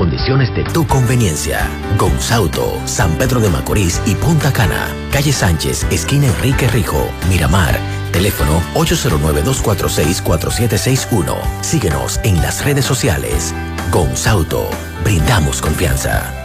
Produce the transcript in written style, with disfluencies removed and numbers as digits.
condiciones de tu conveniencia. Gonzauto, San Pedro de Macorís y Punta Cana. Calle Sánchez, esquina Enrique Rijo, Miramar. Teléfono 809-246-4761. Síguenos en las redes sociales. Gonzauto, brindamos confianza.